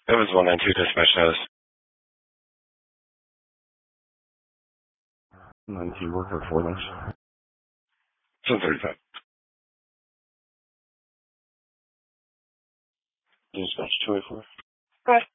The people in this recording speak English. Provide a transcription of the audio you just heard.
It was 192 dispatch status. 192 worker 4 lunch. 1035. Dispatch 284. Go ahead.